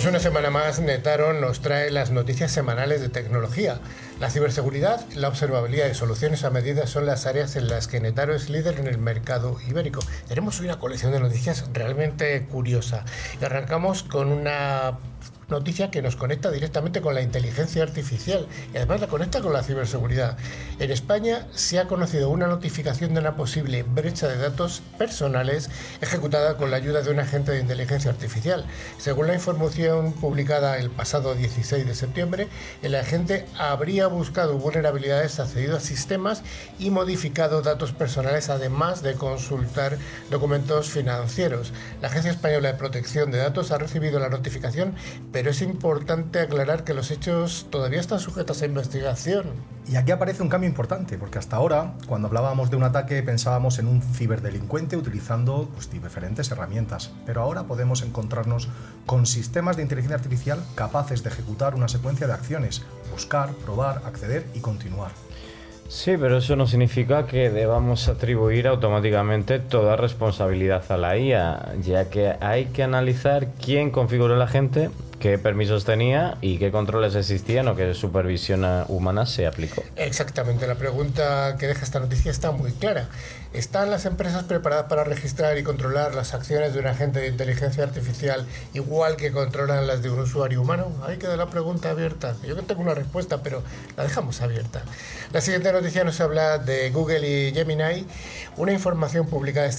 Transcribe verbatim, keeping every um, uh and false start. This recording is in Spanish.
Pues una semana más, Netaro nos trae las noticias semanales de tecnología. La ciberseguridad, la observabilidad y soluciones a medida son las áreas en las que Netaro es líder en el mercado ibérico. Tenemos hoy una colección de noticias realmente curiosa. Y arrancamos con una noticia que nos conecta directamente con la inteligencia artificial y además la conecta con la ciberseguridad. En España se ha conocido una notificación de una posible brecha de datos personales ejecutada con la ayuda de un agente de inteligencia artificial. Según la información publicada el pasado dieciséis de septiembre, el agente habría buscado vulnerabilidades, accedido a sistemas y modificado datos personales, además de consultar documentos financieros. La Agencia Española de Protección de Datos ha recibido la notificación, pero es importante aclarar que los hechos todavía están sujetos a investigación. Y aquí aparece un cambio importante, porque hasta ahora, cuando hablábamos de un ataque, pensábamos en un ciberdelincuente utilizando pues, diferentes herramientas. Pero ahora podemos encontrarnos con sistemas de inteligencia artificial capaces de ejecutar una secuencia de acciones: buscar, probar, acceder y continuar. Sí, pero eso no significa que debamos atribuir automáticamente toda responsabilidad a la I A, ya que hay que analizar quién configuró el agente, qué permisos tenía y qué controles existían o qué supervisión humana se aplicó. Exactamente, la pregunta que deja esta noticia está muy clara. ¿Están las empresas preparadas para registrar y controlar las acciones de un agente de inteligencia artificial igual que controlan las de un usuario humano? Ahí queda la pregunta abierta. Yo tengo una respuesta, pero la dejamos abierta. La siguiente noticia nos habla de Google y Gemini. Una información publicada esta